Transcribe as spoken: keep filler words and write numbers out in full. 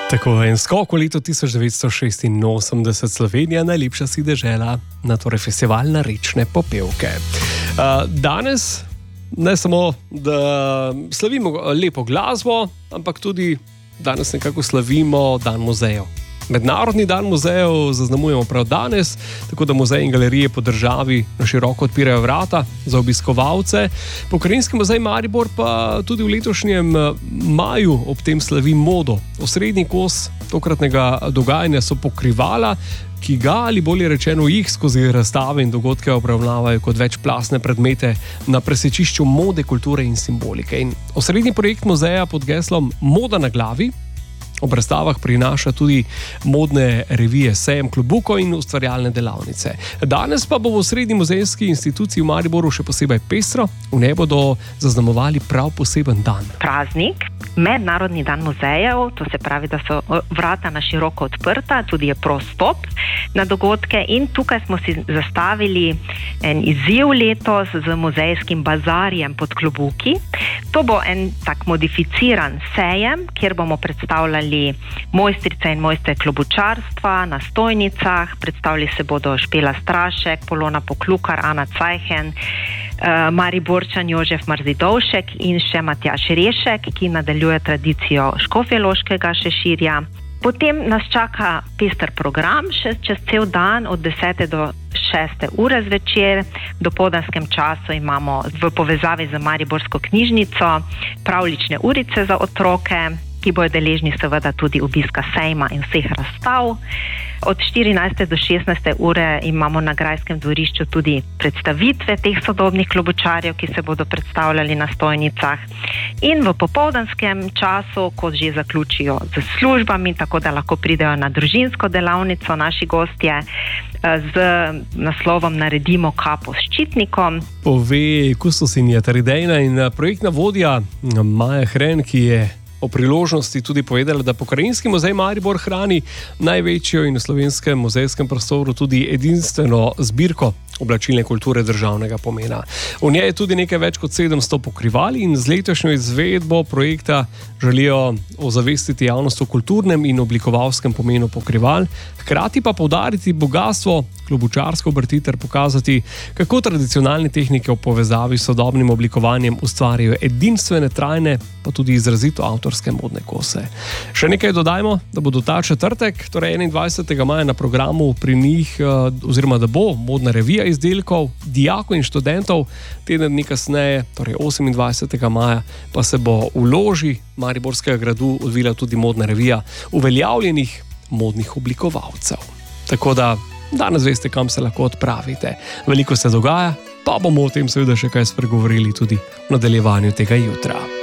Tako en skok v leto tisoč devetsto šestinosemdeset, Slovenija, najlepša si dežela, na torej festival na rečne popevke. Danes ne samo, da slavimo lepo glasbo, ampak tudi danes nekako slavimo Dan muzejev. Mednarodni dan muzejev zaznamujemo prav danes, tako da muzeji in galerije po državi na široko odpirajo vrata za obiskovalce. Pokrajinski muzej Maribor pa tudi v letošnjem maju ob tem slavi modo. Osrednji kos tokratnega dogajanja so pokrivala, ki ga ali bolje rečeno jih skozi razstave in dogodke obravnavajo kot večplastne predmete na presečišču mode, kulture in simbolike. In osrednji projekt muzeja pod geslom Moda na glavi ob razstavah prinaša tudi modne revije Sejem Klobuko in ustvarjalne delavnice. Danes pa bo v osrednji muzejski instituciji v Mariboru še posebej pestro, v njej bodo zaznamovali prav poseben dan. Praznik, Mednarodni dan muzejev, to se pravi, da so vrata na široko odprta, tudi je prost stop na dogodke in tukaj smo si zastavili en izziv letos z muzejskim bazarjem pod Klobuki. To bo en tak modificiran sejem, kjer bomo predstavljali mojstrice in mojstre klobučarstva na stojnicah, predstavili se bodo Špela Strašek, Polona Poklukar, Ana Cajhen, Mariborčan Jožef Marzidovšek in še Matjaž Rešek, ki nadaljuje tradicijo škofjeloškega šeširja. Potem nas čaka pester program še čez cel dan od desete do šeste ure zvečer. V dopoldanskem času imamo v povezavi z Mariborsko knjižnico pravljične urice za otroke, ki bojo deležni seveda tudi obiska sejma in vseh razstav. Od štirinajste do šestnajste ure imamo na Grajskem dvorišču tudi predstavitve teh sodobnih klobučarjev, ki se bodo predstavljali na stojnicah. In v popoldanskem času, ko že zaključijo z službami, tako da lahko pridejo na družinsko delavnico naši gostje z naslovom Naredimo kapo s ščitnikom. Pove kustosinja Taridejna in projektna vodja Maja Hren, ki je o priložnosti tudi povedala, da Pokrajinski muzej Maribor hrani največjo in v slovenskem muzejskem prostoru tudi edinstveno zbirko oblačilne kulture državnega pomena. V njej je tudi nekaj več kot sedemsto pokrival in z letošnjo izvedbo projekta želijo ozavestiti javnost o kulturnem in oblikovalskem pomenu pokrival, hkrati pa poudariti bogatstvo klobučarske obrti ter pokazati, kako tradicionalne tehnike v povezavi s sodobnim oblikovanjem ustvarjajo edinstvene, trajne, pa tudi izrazito avtorske modne kose. Še nekaj dodajmo, da bodo ta četrtek, torej enaindvajsetega maja na programu pri njih, oziroma da bo modna revija izdelkov dijakov in študentov, teden dni kasneje, torej osemindvajsetega maja, pa se bo v loži Mariborskega gradu odvila tudi modna revija uveljavljenih modnih oblikovalcev. Tako da danes veste, kam se lahko odpravite. Veliko se dogaja, pa bomo o tem seveda še kaj spregovorili tudi v nadaljevanju tega jutra.